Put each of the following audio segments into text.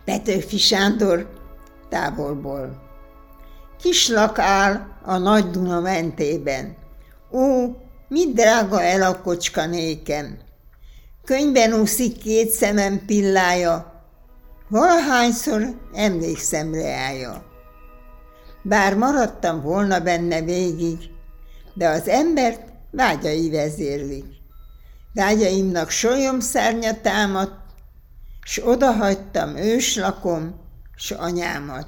Petőfi Sándor távolból. Kislak áll a Nagy Duna mentében. Ó, mit drága el a kocska nékem! Könyvben úszik két szemem pillája, valahányszor emlékszem reája. Bár maradtam volna benne végig, de az embert vágyai vezérlik. Vágyaimnak solyomszárnya támadt, s odahagytam őslakom, s anyámat.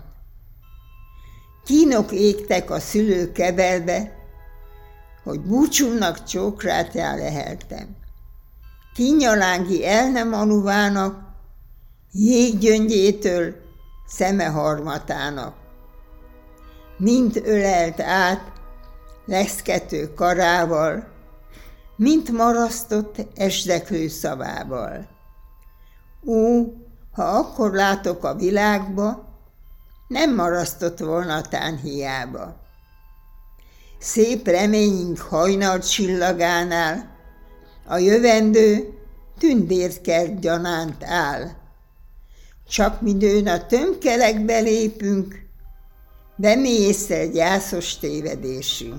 Kínok égtek a szülő kebelbe, hogy búcsúmnak csókrátjá leheltem. Kínjalángi el nem aluvának, jéggyöngyétől szeme harmatának. Mint ölelt át leszkető karával, mint marasztott esdeklő szavával. Ó, ha akkor látok a világba, nem marasztott volna tán hiába. Szép reményünk hajnal csillagánál, a jövendő tündérkert gyanánt áll. Csak midőn a tömkelekbe lépünk, bemészszel gyászos tévedésünk.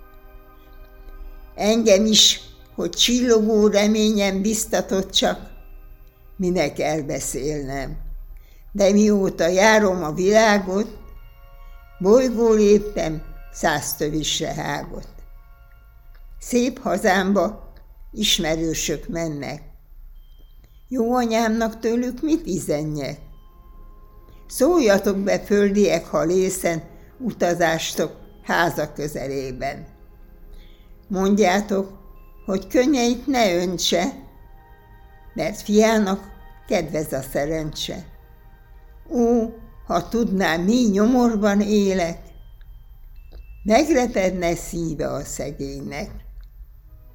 Engem is, hogy csillogó reményem biztatott csak, minek elbeszélnem. De mióta járom a világot, bolygó léptem 100 tövisre hágot. Szép hazámba ismerősök mennek. Jó anyámnak tőlük mit izenjek? Szóljatok be, földiek, ha lészen utazástok háza közelében. Mondjátok, hogy könnyeit ne öntse, mert fiának kedvez a szerencse. Ó, ha tudnám, mi nyomorban élek, meglepedne szíve a szegénynek.